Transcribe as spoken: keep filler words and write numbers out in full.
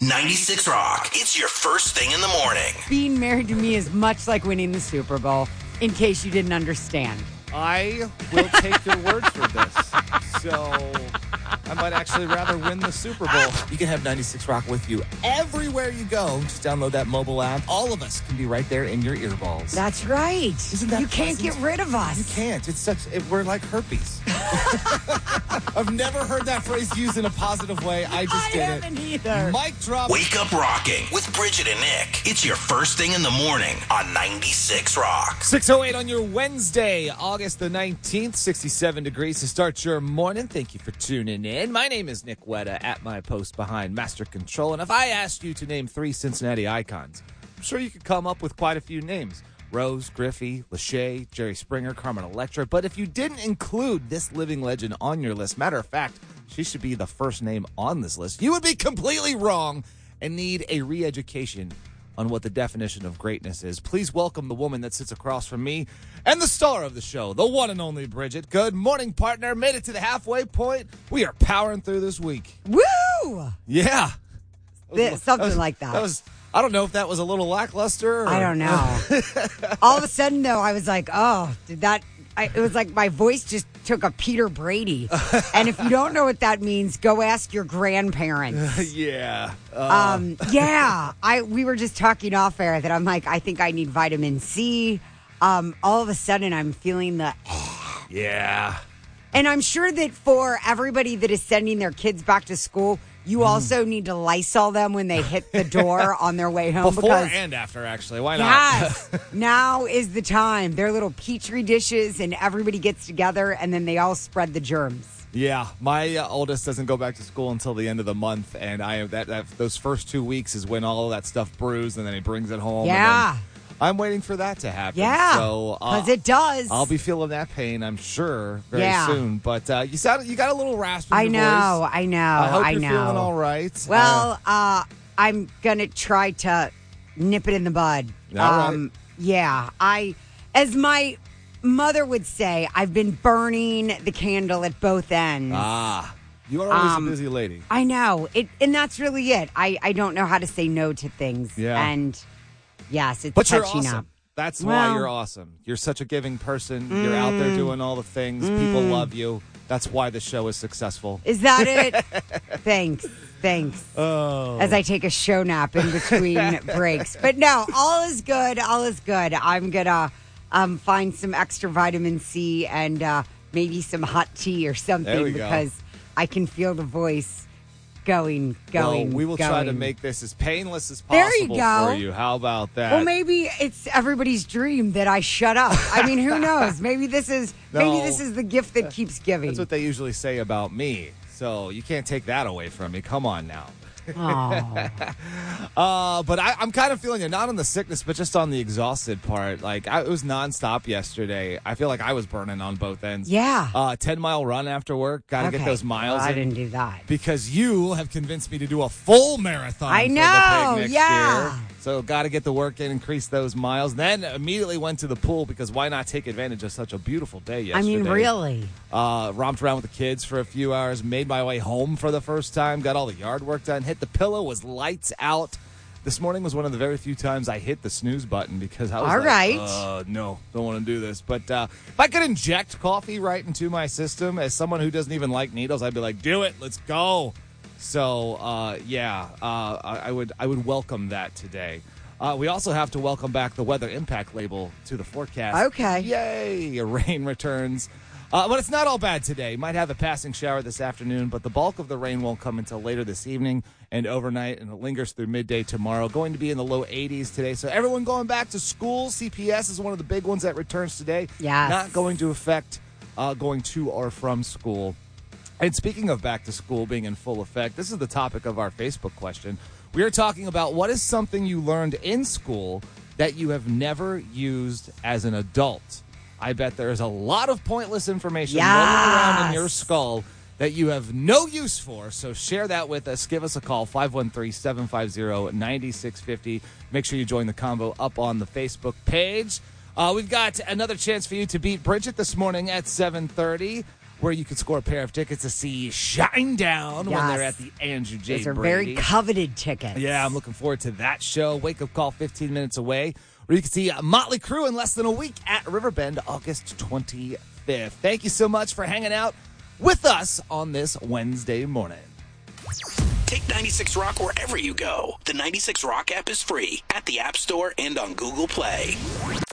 ninety-six Rock. It's your first thing in the morning. Being married to me is much like winning the Super Bowl, in case you didn't understand. I will take your word for this. So I might actually rather win the Super Bowl. You can have ninety-six Rock with you everywhere you go. Just download that mobile app. All of us can be right there in your earballs. That's right. Isn't that you can't pleasant? get rid of us. You can't. It's such. It, we're like herpes. I've never heard that phrase used in a positive way. I just I did haven't it. either. Mic drop. Wake up rocking with Bridget and Nick. It's your first thing in the morning on ninety-six Rock. six oh eight on your Wednesday, August the nineteenth, sixty-seven degrees to start your morning. Thank you for tuning in. My name is Nick Wetta at my post behind Master Control. And if I asked you to name three Cincinnati icons, I'm sure you could come up with quite a few names. Rose, Griffey, Lachey, Jerry Springer, Carmen Electra. But if you didn't include this living legend on your list, matter of fact, she should be the first name on this list, you would be completely wrong and need a re-education on what the definition of greatness is. Please welcome the woman that sits across from me and the star of the show, the one and only Bridget. Good morning, partner. Made it to the halfway point. We are powering through this week. Woo! Yeah. Th- something was, like that. That was. I don't know if that was a little lackluster. Or... I don't know. All of a sudden, though, I was like, oh, did that... I, it was like my voice just took a Peter Brady. And if you don't know what that means, go ask your grandparents. yeah. Uh... Um, yeah. I We were just talking off air that I'm like, I think I need vitamin C. Um, all of a sudden, I'm feeling the... yeah. And I'm sure that for everybody that is sending their kids back to school... You also need to Lysol them when they hit the door on their way home. Before because, and after, actually. Why not? Yes. Now is the time. They're little Petri dishes, and everybody gets together, and then they all spread the germs. Yeah. My uh, oldest doesn't go back to school until the end of the month, and I that, that those first two weeks is when all of that stuff brews, and then he brings it home. Yeah. And then I'm waiting for that to happen. Yeah. So Because uh, it does. I'll be feeling that pain, I'm sure, very Yeah. soon. But uh, you sound you got a little rasp in I your know. voice. I know. I hope I you're know. feeling all right. Well, uh, I'm going to try to nip it in the bud. All right. Um, yeah. I, as my mother would say, I've been burning the candle at both ends. Ah. You are always Um, a busy lady. I know. It, and that's really it. I, I don't know how to say no to things. Yeah. And yes, it's But you're catching awesome. up. That's Well- why you're awesome. You're such a giving person. You're out there doing all the things. People love you. That's why the show is successful. Is that it? Thanks. Thanks. Oh. As I take a show nap in between breaks. But no, all is good. All is good. I'm going to um, find some extra vitamin C and uh, maybe some hot tea or something There we go. because I can feel the voice going, going, Well, we will try to going. make this as painless as There possible you go. for you. How about that? Well, maybe it's everybody's dream that I shut up. I mean, who knows? Maybe this is maybe No. this is the gift that keeps giving. That's what they usually say about me. So you can't take that away from me. Come on now. Oh. Uh, but I, I'm kind of feeling it, not on the sickness, but just on the exhausted part. Like, I, it was nonstop yesterday. I feel like I was burning on both ends. Yeah. Uh, ten-mile run after work. Got to Okay. get those miles Well, I in. didn't do that. Because you have convinced me to do a full marathon I for know, the pig next yeah. year. So got to get the work in, increase those miles. Then immediately went to the pool because why not take advantage of such a beautiful day yesterday? I mean, really. Uh, romped around with the kids for a few hours, made my way home for the first time, got all the yard work done, hit the pillow, was lights out. This morning was one of the very few times I hit the snooze button because I was All like, right. uh, no, don't want to do this. But uh, if I could inject coffee right into my system as someone who doesn't even like needles, I'd be like, do it, let's go. So, uh, yeah, uh, I, I would I would welcome that today. Uh, we also have to welcome back the weather impact label to the forecast. Okay. Yay, rain returns. Uh, but it's not all bad today. Might have a passing shower this afternoon, but the bulk of the rain won't come until later this evening and overnight, and it lingers through midday tomorrow. Going to be in the low eighties today. So everyone going back to school, C P S is one of the big ones that returns today. Yes. Not going to affect uh, going to or from school. And speaking of back to school being in full effect, this is the topic of our Facebook question. We are talking about what is something you learned in school that you have never used as an adult. I bet there is a lot of pointless information Yes. rolling around in your skull that you have no use for. So share that with us. Give us a call, five one three, seven five zero, nine six five zero. Make sure you join the combo up on the Facebook page. Uh, we've got another chance for you to beat Bridget this morning at seven thirty. where you can score a pair of tickets to see Shinedown when they're at Yes. the Andrew J. Those are Brady. very coveted tickets. Yeah, I'm looking forward to that show. Wake Up Call fifteen minutes away, where you can see Motley Crue in less than a week at Riverbend, August twenty-fifth. Thank you so much for hanging out with us on this Wednesday morning. Take ninety-six Rock wherever you go. The ninety-six Rock app is free at the App Store and on Google Play.